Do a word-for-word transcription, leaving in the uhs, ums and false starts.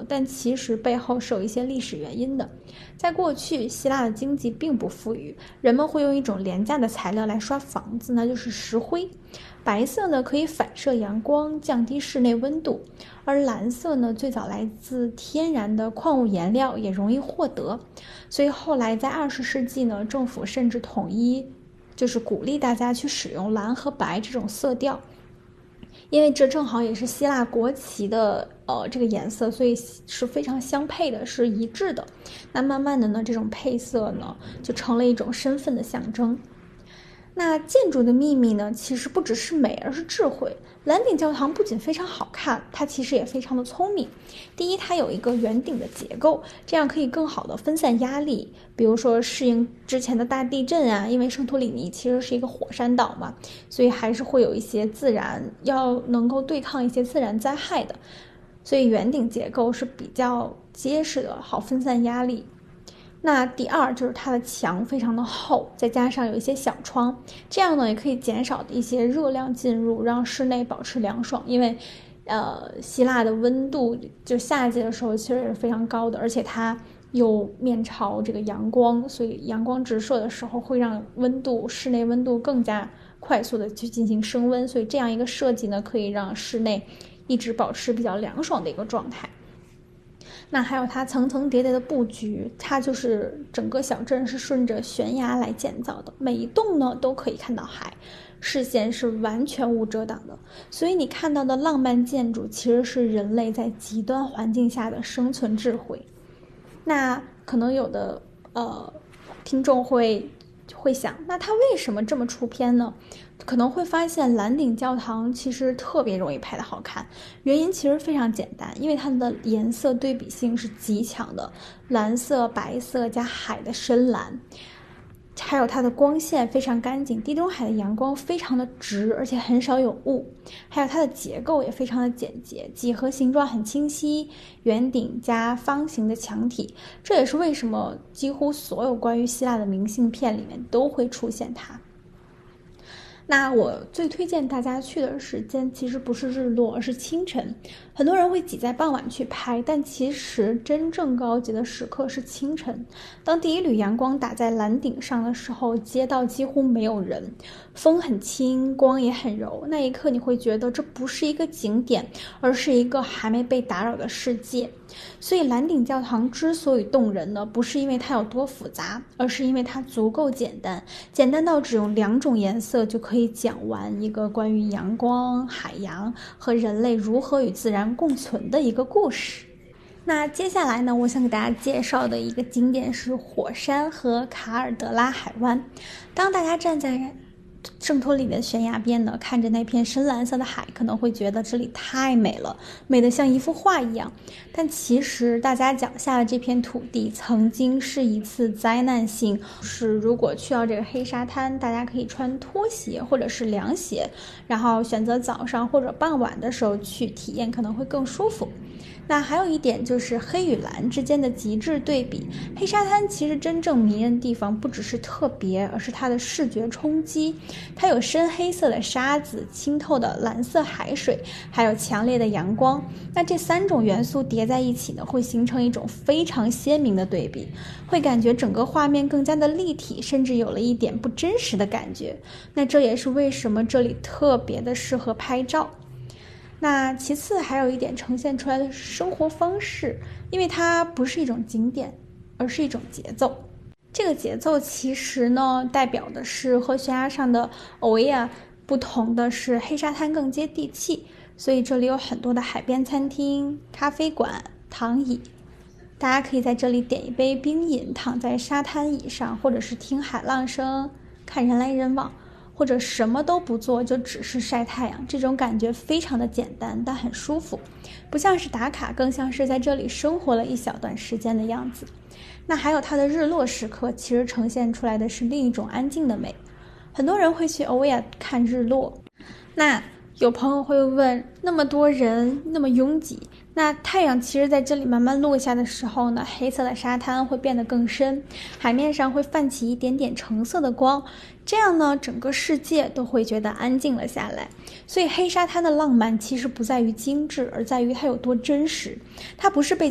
呢，但其实背后是有一些历史原因的。在过去，希腊的经济并不富裕，人们会用一种廉价的材料来刷房子，那就是石灰。白色呢可以反射阳光，降低室内温度，而蓝色呢最早来自天然的矿物颜料，也容易获得。所以后来在二十世纪呢，政府甚至统一就是鼓励大家去使用蓝和白这种色调，因为这正好也是希腊国旗的呃这个颜色，所以是非常相配的，是一致的。那慢慢的呢，这种配色呢就成了一种身份的象征。那建筑的秘密呢，其实不只是美，而是智慧。蓝顶教堂不仅非常好看，它其实也非常的聪明。第一，它有一个圆顶的结构，这样可以更好的分散压力，比如说适应之前的大地震啊，因为圣托里尼其实是一个火山岛嘛，所以还是会有一些自然，要能够对抗一些自然灾害的，所以圆顶结构是比较结实的，好分散压力。那第二就是它的墙非常的厚，再加上有一些小窗，这样呢也可以减少一些热量进入，让室内保持凉爽。因为呃希腊的温度就夏季的时候其实也是非常高的，而且它又面朝这个阳光，所以阳光直射的时候会让温度室内温度更加快速的去进行升温，所以这样一个设计呢可以让室内一直保持比较凉爽的一个状态。那还有它层层叠叠的布局，它就是整个小镇是顺着悬崖来建造的，每一栋呢都可以看到海，视线是完全无遮挡的。所以你看到的浪漫建筑其实是人类在极端环境下的生存智慧。那可能有的呃听众会会想，那它为什么这么出片呢？可能会发现蓝顶教堂其实特别容易拍得好看，原因其实非常简单，因为它的颜色对比性是极强的，蓝色、白色加海的深蓝，还有它的光线非常干净，地中海的阳光非常的直，而且很少有雾，还有它的结构也非常的简洁，几何形状很清晰，圆顶加方形的墙体，这也是为什么几乎所有关于希腊的明信片里面都会出现它。那我最推荐大家去的时间其实不是日落，而是清晨。很多人会挤在傍晚去拍，但其实真正高级的时刻是清晨。当第一缕阳光打在蓝顶上的时候，街道几乎没有人，风很轻，光也很柔，那一刻你会觉得这不是一个景点，而是一个还没被打扰的世界。所以蓝顶教堂之所以动人呢，不是因为它有多复杂，而是因为它足够简单，简单到只用两种颜色就可以讲完一个关于阳光、海洋和人类如何与自然共存的一个故事。那接下来呢，我想给大家介绍的一个景点是火山和卡尔德拉海湾。当大家站在圣托里的悬崖边呢，看着那片深蓝色的海，可能会觉得这里太美了，美得像一幅画一样。但其实大家脚下的这片土地曾经是一次灾难性，是如果去到这个黑沙滩，大家可以穿拖鞋或者是凉鞋，然后选择早上或者傍晚的时候去体验，可能会更舒服。那还有一点就是黑与蓝之间的极致对比。黑沙滩其实真正迷人的地方不只是特别，而是它的视觉冲击。它有深黑色的沙子、清透的蓝色海水，还有强烈的阳光。那这三种元素叠在一起呢，会形成一种非常鲜明的对比，会感觉整个画面更加的立体，甚至有了一点不真实的感觉。那这也是为什么这里特别的适合拍照。那其次还有一点呈现出来的是生活方式，因为它不是一种景点，而是一种节奏。这个节奏其实呢，代表的是和悬崖上的欧维亚不同的是，黑沙滩更接地气，所以这里有很多的海边餐厅、咖啡馆、躺椅，大家可以在这里点一杯冰饮，躺在沙滩椅上，或者是听海浪声，看人来人往，或者什么都不做，就只是晒太阳，这种感觉非常的简单，但很舒服，不像是打卡，更像是在这里生活了一小段时间的样子。那还有它的日落时刻，其实呈现出来的是另一种安静的美。很多人会去欧维亚看日落，那有朋友会问，那么多人，那么拥挤，那太阳其实在这里慢慢落下的时候呢，黑色的沙滩会变得更深，海面上会泛起一点点橙色的光，这样呢，整个世界都会觉得安静了下来。所以黑沙滩的浪漫其实不在于精致，而在于它有多真实。它不是被